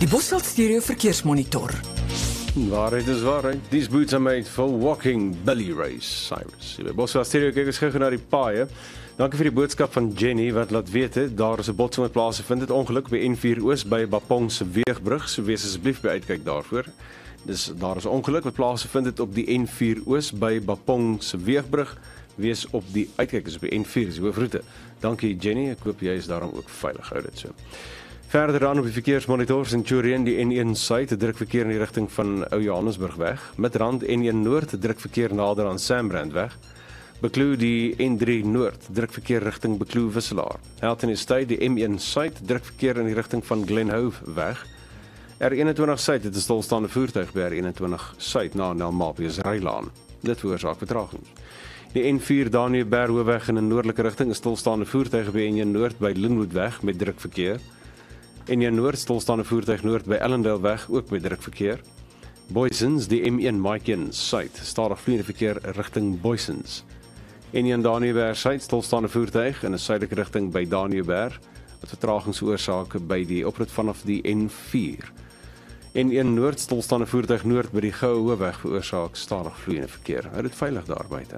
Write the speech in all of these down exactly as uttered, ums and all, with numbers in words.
Die Bosveld Stereo Verkeersmonitor. Waarheid is waarheid. These boots are made for walking. Billy Ray Cyrus. By Bosveld Stereo kyk ons gou na die paaie. Dankie vir die boodskap van Jenny wat laat weet het, daar is 'n botsing wat plaasgevind het, ongeluk by N vier Oos by Bapong se Weegbrug, so wees asseblief by uitkyk daarvoor. Dis daar is 'n ongeluk wat plaasgevind het op die N vier Oos by Bapong se Weegbrug, wees op die uitkyk is op die N vier, is die hoofroete. Dankie Jenny, ek hoop jy is daarom ook veilig, hou dit so. Verder dan op die verkeersmonitor Centurion die N een suid, druk verkeer in die rigting van Ou Johannesburg weg, Midrand N een noord, druk verkeer nader aan Sambrand weg. Bekloo die N drie noord, druk verkeer rigting Bekloo Wisselaar. Halton Estate die M een suid, druk verkeer in die rigting van Glenhove weg. R eenentwintig suid, dit is stilstaande voertuig by R eenentwintig suid na Nelmapius Rylaan. Dit veroorsaak vertragings. Die N vier Daniëberg hoofweg in 'n noordelike rigting is stilstaande voertuig by N een noord by Linwood weg met druk verkeer. N een noord stilstaande voertuig noord by Ellendale weg ook met druk verkeer. Boysens die M een Maiken suid, stadig vliegende verkeer rigting Boysens. N een Daniëberg suid stilstaande voertuig in 'n suidelike rigting by Daniëberg wat vertragings veroorsaak by die oprit vanaf die N vier. N een noord stilstaande voertuig noord by die Goue Hoofweg veroorsaak stadig vloeiende verkeer. Hou dit veilig daar buite.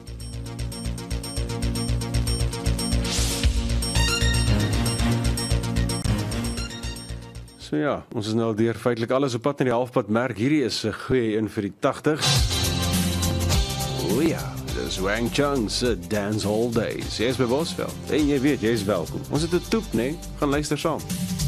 So ja, ons is nou al deur feitelik alles op pad na die halfpad merk. Hierdie is 'n goeie een vir die tagtigs. O ja, dis Wang Chung se Dance All Days. Jy is by Bosveld. En jy weet, jy is welkom. Ons het 'n toep, né? Nee? Gaan luister saam.